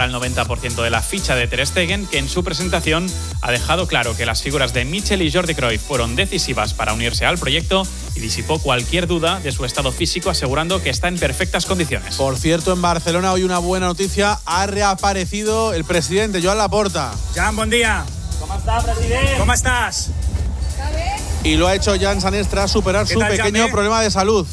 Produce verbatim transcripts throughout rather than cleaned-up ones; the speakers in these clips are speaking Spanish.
paga el noventa por ciento de la ficha de Ter Stegen, que en su presentación ha dejado claro que las figuras de Michel y Jordi Cruyff fueron decisivas para unirse al proyecto y disipó cualquier duda de su estado físico, asegurando que está en perfectas condiciones. Por cierto, en Barcelona hoy una buena noticia, ha reaparecido el presidente Joan Laporta. Jan, buen día. ¿Cómo estás, presidente? ¿Cómo estás? Y lo ha hecho Jan Sanés tras superar su pequeño Jan, problema de salud.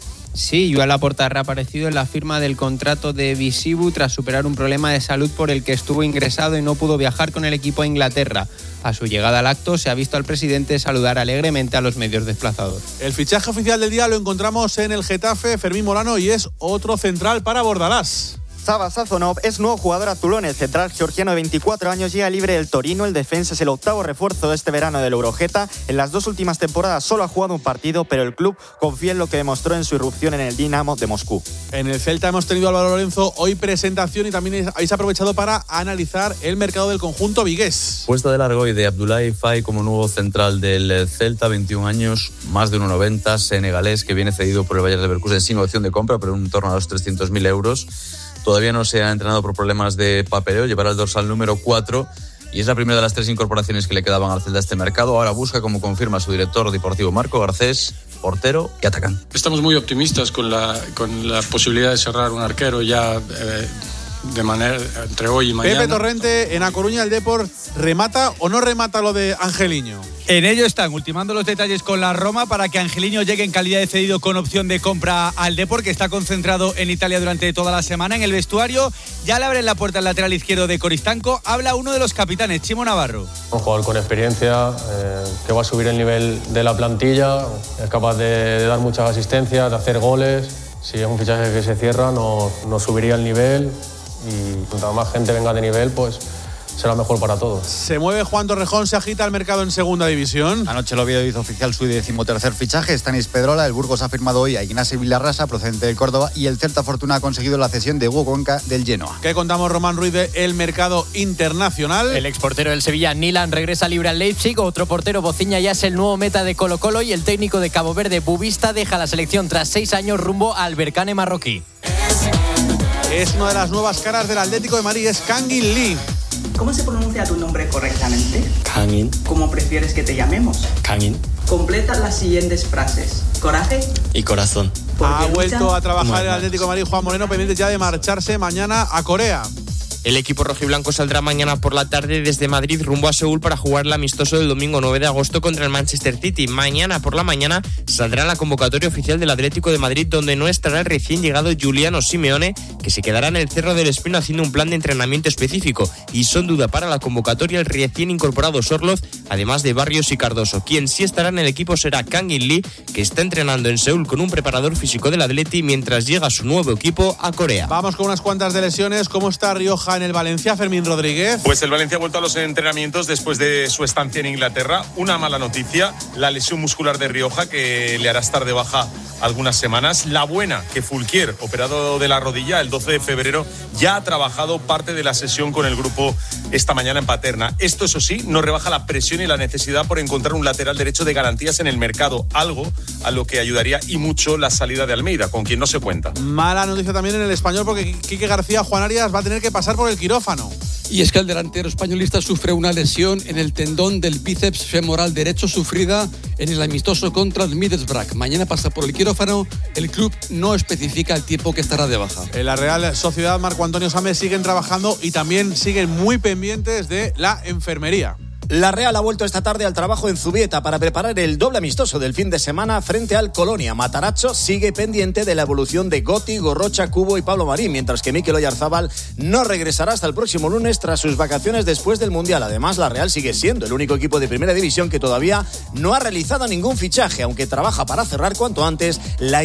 Sí, Joan Laporta ha reaparecido en la firma del contrato de Visibu tras superar un problema de salud por el que estuvo ingresado y no pudo viajar con el equipo a Inglaterra. A su llegada al acto se ha visto al presidente saludar alegremente a los medios desplazados. El fichaje oficial del día lo encontramos en el Getafe, Fermín Molano, y es otro central para Bordalás. Sava Sazonov es nuevo jugador azulón. El central georgiano de veinticuatro años llega libre del Torino. El defensa es el octavo refuerzo de este verano del Eurogeta. En las dos últimas temporadas solo ha jugado un partido, pero el club confía en lo que demostró en su irrupción en el Dinamo de Moscú. En el Celta hemos tenido a Álvaro Lorenzo hoy presentación y también habéis aprovechado para analizar el mercado del conjunto vigués. Puesta de largo hoy de Abdoulaye Faye como nuevo central del Celta, veintiún años, más de uno noventa, senegalés, que viene cedido por el Bayer Leverkusen sin opción de compra, pero en torno a los trescientos mil euros. Todavía no se ha entrenado por problemas de papeleo, llevará el dorsal número cuatro y es la primera de las tres incorporaciones que le quedaban al Celta a este mercado. Ahora busca, como confirma su director deportivo Marco Garcés, portero y atacante. Estamos muy optimistas con la, con la posibilidad de cerrar un arquero ya eh, de manera entre hoy y mañana. Pepe Torrente, en A Coruña el Depor, ¿remata o no remata lo de Angeliño? En ello están ultimando los detalles con la Roma para que Angeliño llegue en calidad de cedido con opción de compra al Depor, que está concentrado en Italia durante toda la semana. En el vestuario ya le abren la puerta al lateral izquierdo de Coristanco. Habla uno de los capitanes, Chimo Navarro. Un jugador con experiencia, eh, que va a subir el nivel de la plantilla, es capaz de, de dar muchas asistencias, de hacer goles. Si es un fichaje que se cierra, no, no subiría el nivel y cuanto más gente venga de nivel, pues será mejor para todos. Se mueve Juan Torrejón, se agita el mercado en segunda división. Anoche el Oviedo hizo oficial su decimotercer fichaje. Stanis Pedrola. El Burgos ha firmado hoy a Ignacio Villarrasa, procedente del Córdoba, y el Celta Fortuna ha conseguido la cesión de Hugo Cuenca del Genoa. ¿Qué contamos, Román Ruiz, de el mercado internacional? El exportero del Sevilla, Nilan, regresa libre al Leipzig. Otro portero, Bociña, ya es el nuevo meta de Colo-Colo, y el técnico de Cabo Verde, Bubista, deja la selección tras seis años rumbo al Berkane marroquí. Es una de las nuevas caras del Atlético de Madrid, es Kangin Lee. ¿Cómo se pronuncia tu nombre correctamente? Kangin. ¿Cómo prefieres que te llamemos? Kangin. Completa las siguientes frases. Coraje y corazón. Ha vuelto a trabajar el Atlético de Madrid Juan Moreno, pendiente ya de marcharse mañana a Corea. El equipo rojiblanco saldrá mañana por la tarde desde Madrid rumbo a Seúl para jugar el amistoso del domingo nueve de agosto contra el Manchester City. Mañana por la mañana saldrá la convocatoria oficial del Atlético de Madrid, donde no estará el recién llegado Giuliano Simeone, que se quedará en el Cerro del Espino haciendo un plan de entrenamiento específico. Y son duda para la convocatoria el recién incorporado Sorloz, además de Barrios y Cardoso. Quien sí estará en el equipo será Kangin Lee, que está entrenando en Seúl con un preparador físico del Atleti mientras llega su nuevo equipo a Corea. Vamos con unas cuantas de lesiones. ¿Cómo está Rioja en el Valencia, Fermín Rodríguez? Pues el Valencia ha vuelto a los entrenamientos después de su estancia en Inglaterra. Una mala noticia, la lesión muscular de Rioja, que le hará estar de baja algunas semanas. La buena, que Fulquier, operado de la rodilla el doce de febrero, ya ha trabajado parte de la sesión con el grupo esta mañana en Paterna. Esto, eso sí, no rebaja la presión y la necesidad por encontrar un lateral derecho de garantías en el mercado, algo a lo que ayudaría y mucho la salida de Almeida, con quien no se cuenta. Mala noticia también en el Español, porque Quique García, Juan Arias, va a tener que pasar por el quirófano. Y es que el delantero españolista sufre una lesión en el tendón del bíceps femoral derecho sufrida en el amistoso contra el Middlesbrough. Mañana pasa por el quirófano. El club no especifica el tiempo que estará de baja. En la Real Sociedad, Marco Antonio Sámez, siguen trabajando y también siguen muy pendientes de la enfermería. La Real ha vuelto esta tarde al trabajo en Zubieta para preparar el doble amistoso del fin de semana frente al Colonia. Matarazzo sigue pendiente de la evolución de Gotti, Gorrocha, Cubo y Pablo Marín, mientras que Mikel Oyarzábal no regresará hasta el próximo lunes tras sus vacaciones después del Mundial. Además, la Real sigue siendo el único equipo de primera división que todavía no ha realizado ningún fichaje, aunque trabaja para cerrar cuanto antes la